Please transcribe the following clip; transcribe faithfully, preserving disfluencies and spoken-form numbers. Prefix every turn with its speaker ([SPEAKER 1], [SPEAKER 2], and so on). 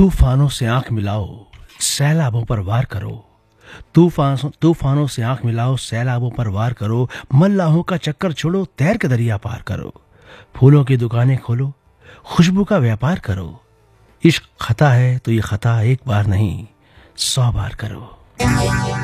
[SPEAKER 1] तूफानों से आंख मिलाओ, सैलाबों पर वार करो। तूफान तूफानों से आंख मिलाओ, सैलाबों पर वार करो। मल्लाहों का चक्कर छोड़ो, तैर के दरिया पार करो। फूलों की दुकानें खोलो, खुशबू का व्यापार करो। इश्क खता है तो ये खता एक बार नहीं, सौ बार करो।